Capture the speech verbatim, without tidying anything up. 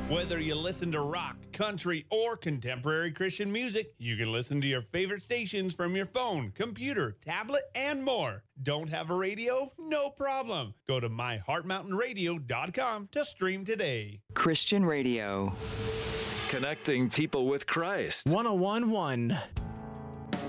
Whether you listen to rock, country, or contemporary Christian music, you can listen to your favorite stations from your phone, computer, tablet, and more. Don't have a radio? No problem. Go to my heart mountain radio dot com to stream today. Christian Radio. Connecting people with Christ. one oh one point one